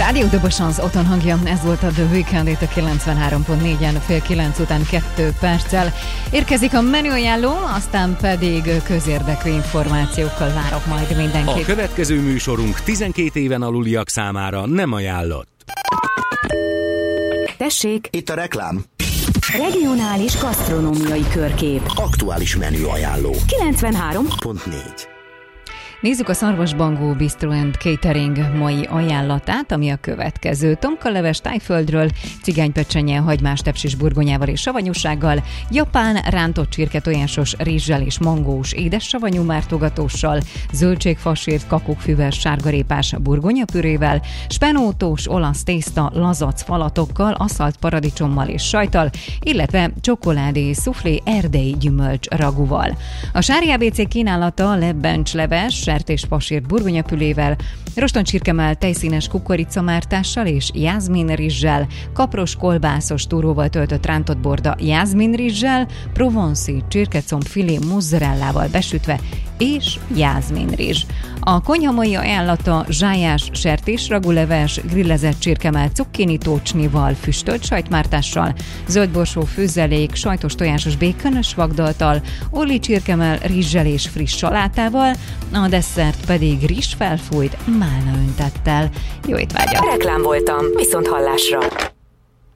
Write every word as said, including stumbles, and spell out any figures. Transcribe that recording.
Rádió Dobos az otthon hangja, ez volt a The Weekend itt a kilencvenhárom pont négyen, fél kilenc után kettő perccel. Érkezik a menüajánló, aztán pedig közérdekű információkkal várok majd mindenkit. A következő műsorunk tizenkét éven aluliak számára nem ajánlott. Tessék, itt a reklám. Regionális gasztronómiai körkép. Aktuális menüajánló. kilencvenhárom pont négy. Nézzük a Szarvasbangó Bistro and Catering mai ajánlatát, ami a következő. Tomkaleves Tájföldről, cigánypecsenye, hagymás tepsis burgonyával és savanyúsággal, japán rántott csirke tojásos rizssel és mangós édes savanyú mártogatóssal, zöldségfasírt kakukkfüves sárgarépás burgonyapürével, spenótós olasz tészta lazac falatokkal, aszalt paradicsommal és sajttal, illetve csokoládé szuflé erdei gyümölcs ragúval. A Sári á bé cé kínálata lebbencsleves, sertéspasírt burgonyapülével, rostoncsirkemell tejszínes kukoricamártással és jászminrizssel, kapros kolbászos túróval töltött rántott borda jászminrizssel, provence csirkecomb filé mozzarellával besütve és jászminrizs. A konyha mai ajánlata zsájás sertésraguleves, grillezett csirkemell cukkini tócsnival, füstölt sajtmártással, zöldborsó főzelék, sajtos tojásos békönös vagdalttal, olli csirkemell rizssel és friss salátával, a desszert pedig rizs felfújt málna öntettel. Jó étvágyat! Reklám voltam, viszont hallásra!